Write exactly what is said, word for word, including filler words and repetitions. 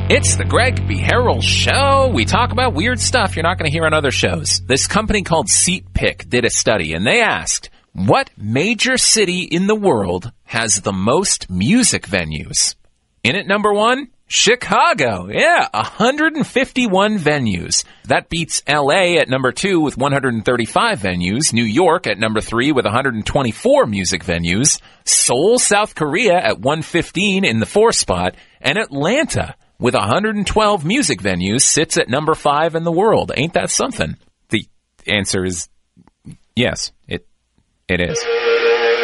It's the Greg B. Harrell Show. We talk about weird stuff you're not going to hear on other shows. This company called SeatPick did a study, and they asked, what major city in the world has the most music venues? In at number one, Chicago. Yeah, one hundred fifty-one venues. That beats L A at number two with one hundred thirty-five venues, New York at number three with one hundred twenty-four music venues, Seoul, South Korea at one hundred fifteen in the fourth spot, and Atlanta with one hundred twelve music venues sits at number five in the world. Ain't that something? The answer is yes, it it is.